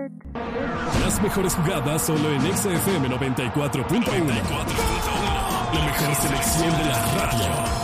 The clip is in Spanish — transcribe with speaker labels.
Speaker 1: Las mejores jugadas solo en XFM 94.1. La mejor selección de la radio.